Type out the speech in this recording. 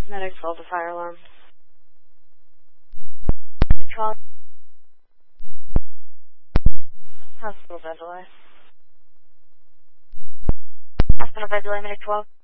Medic 12 to fire alarm. Call. Hospital veg delay. Hospital veg delay, Medic 12.